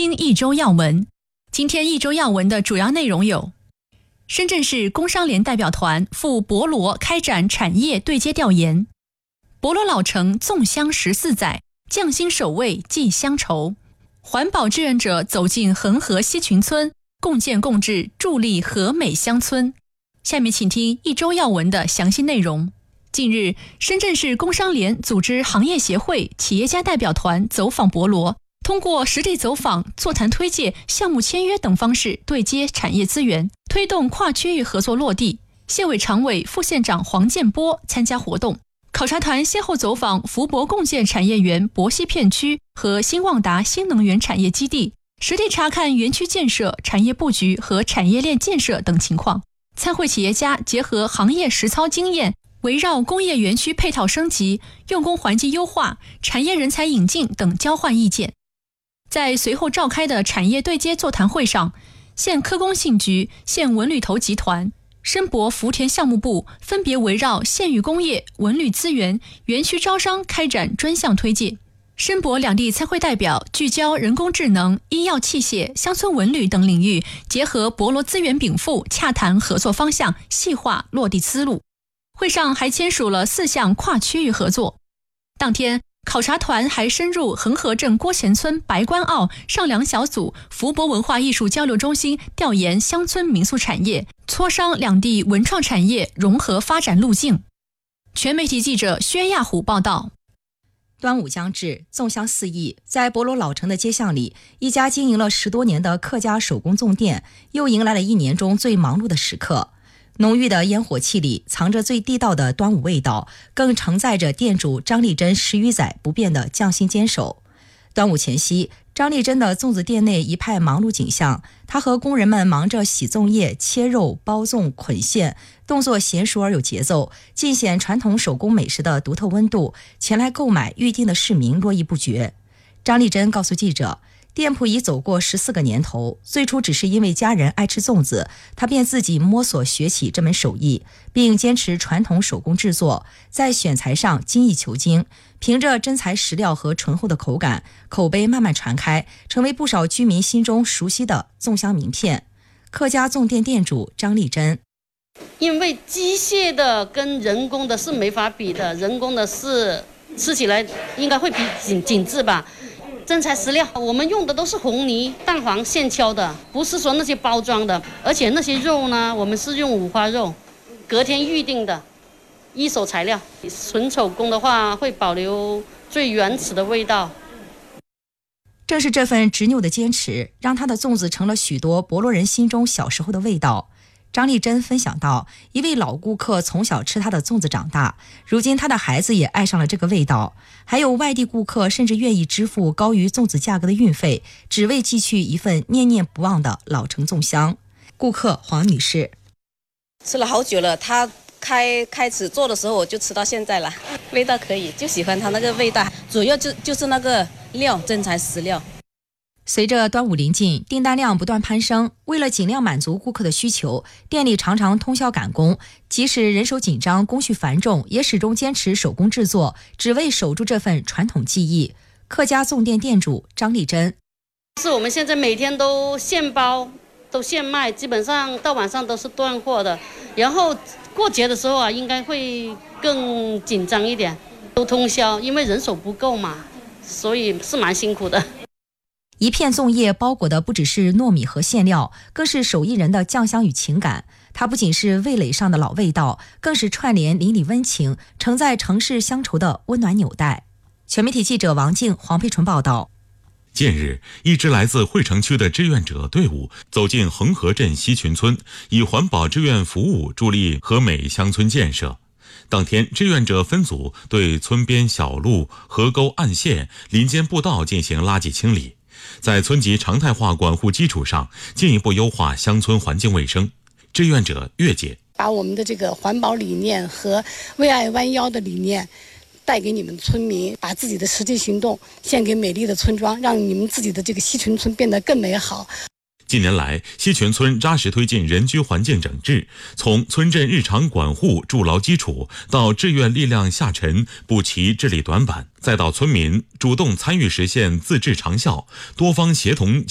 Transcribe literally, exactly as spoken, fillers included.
听一周要闻。今天一周要闻的主要内容有：深圳市工商联代表团赴博罗开展产业对接调研；博罗老城纵乡十四载，匠心守卫寄乡愁；环保志愿者走进恒河西群村，共建共治，助力和美乡村。下面请听一周要闻的详细内容。近日，深圳市工商联组织行业协会、企业家代表团走访博罗，通过实地走访、座谈推介、项目签约等方式对接产业资源，推动跨区域合作落地。县委常委、副县长黄建波参加活动。考察团先后走访福博共建产业园博西片区和新旺达新能源产业基地，实地查看园区建设、产业布局和产业链建设等情况。参会企业家结合行业实操经验，围绕工业园区配套升级、用工环境优化、产业人才引进等交换意见。在随后召开的产业对接座谈会上，县科工信局、县文旅投集团、申博福田项目部分别围绕县域工业、文旅资源、园区招商开展专项推介。申博两地参会代表聚焦人工智能、医药器械、乡村文旅等领域，结合博罗资源禀赋，洽谈合作方向，细化落地思路。会上还签署了四项跨区域合作。当天，考察团还深入恒河镇郭贤村白关坳上梁小组福博文化艺术交流中心调研乡村民俗产业，磋商两地文创产业融合发展路径。全媒体记者薛亚虎报道。 端午将至，粽香四溢，在博罗老城的街巷里，一家经营了十多年的客家手工粽店又迎来了一年中最忙碌的时刻。浓郁的烟火气里藏着最地道的端午味道，更承载着店主张丽珍十余载不变的匠心坚守。端午前夕，张丽珍的粽子店内一派忙碌景象，她和工人们忙着洗粽叶、切肉、包粽、捆线，动作娴熟而有节奏，尽显传统手工美食的独特温度。前来购买预定的市民络绎不绝。张丽珍告诉记者，店铺已走过十四个年头，最初只是因为家人爱吃粽子，他便自己摸索学起这门手艺，并坚持传统手工制作，在选材上精益求精，凭着真材实料和醇厚的口感，口碑慢慢传开，成为不少居民心中熟悉的粽香名片。客家粽店店主张丽珍， 因为机械的跟人工的是没法比的，人工的是吃起来应该会比紧紧致吧。真材实料，我们用的都是红泥蛋黄现敲的，不是说那些包装的。而且那些肉呢，我们是用五花肉，隔天预定的，一手材料。纯手工的话，会保留最原始的味道。 正是这份执拗的坚持，让他的粽子成了许多博罗人心中小时候的味道。张丽珍分享到，一位老顾客从小吃她的粽子长大，如今她的孩子也爱上了这个味道。还有外地顾客甚至愿意支付高于粽子价格的运费，只为寄去一份念念不忘的老城粽香。顾客黄女士， 吃了好久了，他开开始做的时候我就吃到现在了，味道可以，就喜欢他那个味道，主要就就是那个料，真材实料。 随着端午临近，订单量不断攀升，为了尽量满足顾客的需求，店里常常通宵赶工，即使人手紧张、工序繁重，也始终坚持手工制作，只为守住这份传统技艺。客家粽店店主张丽珍， 是我们现在每天都现包，都现卖，基本上到晚上都是断货的。然后过节的时候啊，应该会更紧张一点，都通宵，因为人手不够嘛，所以是蛮辛苦的。 一片粽叶包裹的不只是糯米和馅料，更是手艺人的酱香与情感。它不仅是味蕾上的老味道，更是串联邻里温情、承载城市乡愁的温暖纽带。全媒体记者王静、黄佩纯报道。 近日，一支来自惠城区的志愿者队伍走进恒河镇西群村，以环保志愿服务助力和美乡村建设。当天，志愿者分组对村边小路、河沟、岸线、林间步道进行垃圾清理，在村级常态化管护基础上，进一步优化乡村环境卫生。志愿者月姐， 把我们的这个环保理念和为爱弯腰的理念带给你们村民，把自己的实际行动献给美丽的村庄，让你们自己的这个西群村变得更美好。 近年来，西群村扎实推进人居环境整治，从村镇日常管护筑牢基础，到志愿力量下沉补齐治理短板，再到村民主动参与实现自治长效，多方协同